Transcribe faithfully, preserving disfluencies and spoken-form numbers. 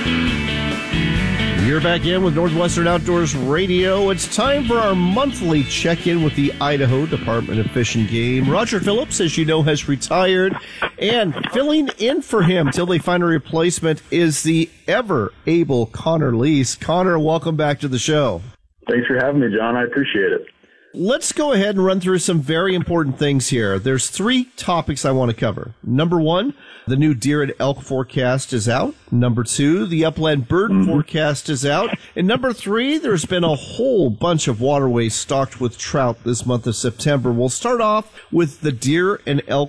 You're back in with Northwestern Outdoors Radio. It's time for our monthly check-in with the Idaho Department of Fish and Game. Roger Phillips, as you know, has retired, and filling in for him till they find a replacement is the ever-able Connor Lease. Connor, welcome back to the show. Thanks for having me, John. I appreciate it. Let's go ahead and run through some very important things here. There's three topics I want to cover. Number one, the new deer and elk forecast is out. Number two, the upland bird mm-hmm. forecast is out. And number three, there's been a whole bunch of waterways stocked with trout this month of September. We'll start off with the deer and elk